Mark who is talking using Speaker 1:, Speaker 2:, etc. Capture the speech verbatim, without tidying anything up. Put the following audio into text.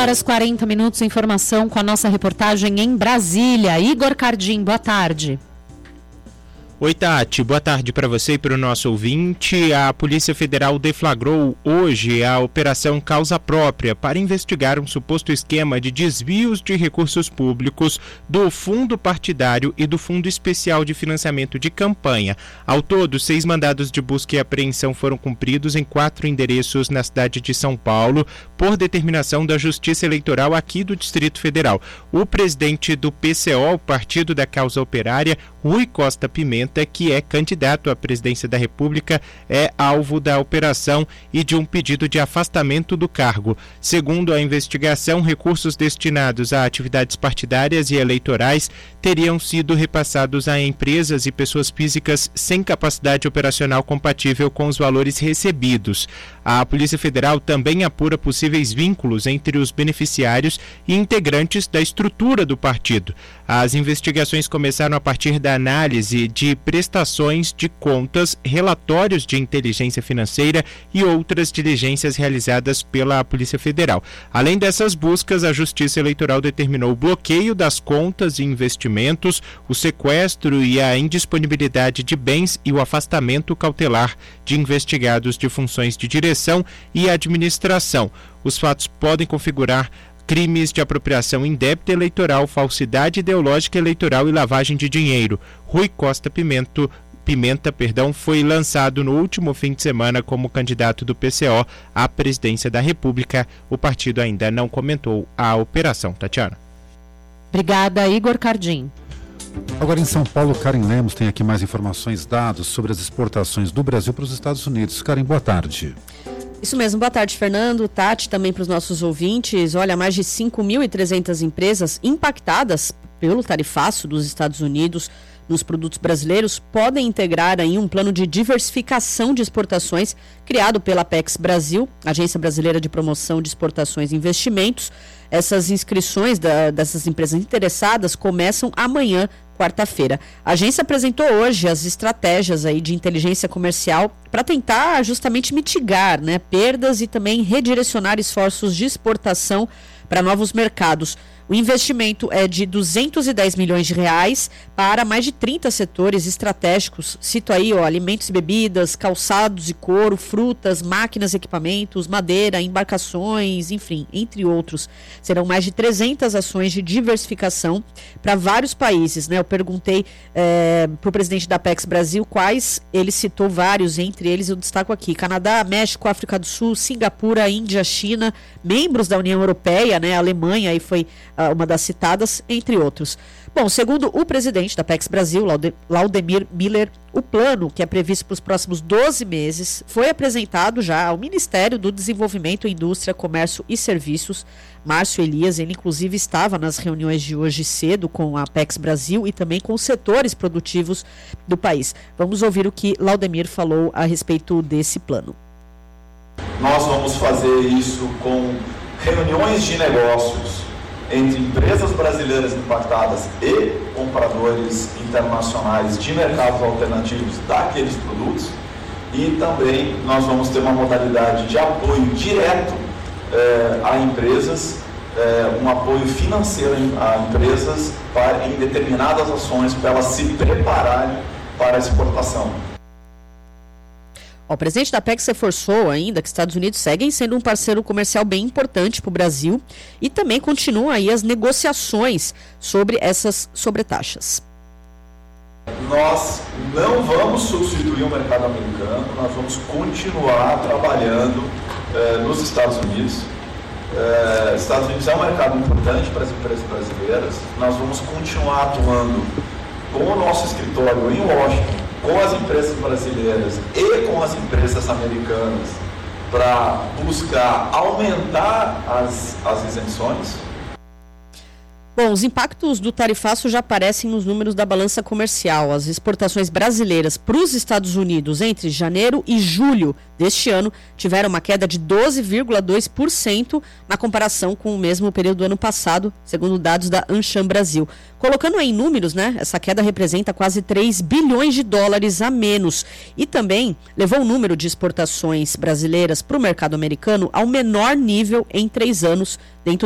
Speaker 1: horas e quarenta minutos, informação com a nossa reportagem em Brasília. Igor Cardim, boa tarde.
Speaker 2: Oi, Tati, boa tarde para você e para o nosso ouvinte. A Polícia Federal deflagrou hoje a Operação Causa Própria para investigar um suposto esquema de desvios de recursos públicos do Fundo Partidário e do Fundo Especial de Financiamento de Campanha. Ao todo, seis mandados de busca e apreensão foram cumpridos em quatro endereços na cidade de São Paulo, por determinação da Justiça Eleitoral aqui do Distrito Federal. O presidente do P C O, Partido da Causa Operária, Rui Costa Pimenta, que é candidato à presidência da República, é alvo da operação e de um pedido de afastamento do cargo. Segundo a investigação, recursos destinados a atividades partidárias e eleitorais teriam sido repassados a empresas e pessoas físicas sem capacidade operacional compatível com os valores recebidos. A Polícia Federal também apura possíveis vínculos entre os beneficiários e integrantes da estrutura do partido. As investigações começaram a partir da análise de prestações de contas, relatórios de inteligência financeira e outras diligências realizadas pela Polícia Federal. Além dessas buscas, a Justiça Eleitoral determinou o bloqueio das contas e investimentos, o sequestro e a indisponibilidade de bens e o afastamento cautelar de investigados de funções de direção e administração. Os fatos podem configurar crimes de apropriação indébita eleitoral, falsidade ideológica eleitoral e lavagem de dinheiro. Rui Costa Pimento, Pimenta perdão, foi lançado no último fim de semana como candidato do P C O à presidência da República. O partido ainda não comentou a operação. Tatiana.
Speaker 1: Obrigada, Igor Cardim.
Speaker 3: Agora em São Paulo, Karen Lemos tem aqui mais informações, dados sobre as exportações do Brasil para os Estados Unidos. Karen, boa tarde.
Speaker 4: Isso mesmo, boa tarde, Fernando, Tati, também para os nossos ouvintes. Olha, mais de cinco mil e trezentas empresas impactadas pelo tarifaço dos Estados Unidos nos produtos brasileiros podem integrar aí um plano de diversificação de exportações criado pela Apex Brasil, Agência Brasileira de Promoção de Exportações e Investimentos. Essas inscrições da, dessas empresas interessadas começam amanhã, quarta-feira. A agência apresentou hoje as estratégias aí de inteligência comercial para tentar justamente mitigar, né, perdas e também redirecionar esforços de exportação para novos mercados. O investimento é de duzentos e dez milhões de reais para mais de trinta setores estratégicos. Cito aí, ó, alimentos e bebidas, calçados e couro, frutas, máquinas e equipamentos, madeira, embarcações, enfim, entre outros. Serão mais de trezentas ações de diversificação para vários países, né? Eu perguntei é, para o presidente da Apex Brasil quais, ele citou vários, entre eles eu destaco aqui: Canadá, México, África do Sul, Singapura, Índia, China, membros da União Europeia, né? A Alemanha aí foi uma das citadas, entre outros. Bom, segundo o presidente da Apex Brasil, Laudemir Miller, o plano, que é previsto para os próximos doze meses, foi apresentado já ao Ministério do Desenvolvimento, Indústria, Comércio e Serviços. Márcio Elias, ele inclusive estava nas reuniões de hoje cedo com a Apex Brasil e também com os setores produtivos do país. Vamos ouvir o que Laudemir falou a respeito desse plano.
Speaker 5: Nós vamos fazer isso com reuniões de negócios entre empresas brasileiras impactadas e compradores internacionais de mercados alternativos daqueles produtos, e também nós vamos ter uma modalidade de apoio direto eh, a empresas, eh, um apoio financeiro a empresas para, em determinadas ações para elas se prepararem para a exportação.
Speaker 4: O presidente da Apex reforçou ainda que os Estados Unidos seguem sendo um parceiro comercial bem importante para o Brasil e também continuam aí as negociações sobre essas sobretaxas.
Speaker 5: Nós não vamos substituir o mercado americano, nós vamos continuar trabalhando eh, nos Estados Unidos. Eh, Estados Unidos é um mercado importante para as empresas brasileiras, nós vamos continuar atuando com o nosso escritório em Washington, com as empresas brasileiras e com as empresas americanas, para buscar aumentar as, as isenções.
Speaker 4: Bom, os impactos do tarifaço já aparecem nos números da balança comercial. As exportações brasileiras para os Estados Unidos entre janeiro e julho deste ano tiveram uma queda de doze vírgula dois por cento na comparação com o mesmo período do ano passado, segundo dados da Ancham Brasil. Colocando em números, né, essa queda representa quase três bilhões de dólares a menos e também levou o número de exportações brasileiras para o mercado americano ao menor nível em três anos, dentro